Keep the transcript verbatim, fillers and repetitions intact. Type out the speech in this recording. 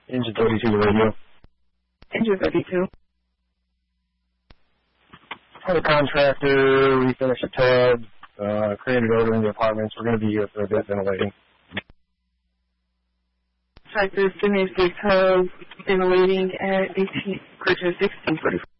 Engine thirty-two radio. Engine thirty-two. For the contractor, we finished the tab, uh, created order in the apartments. We're going to be here for a bit ventilating. Contractor finished the tub ventilating at eighteen, sixteen forty-four.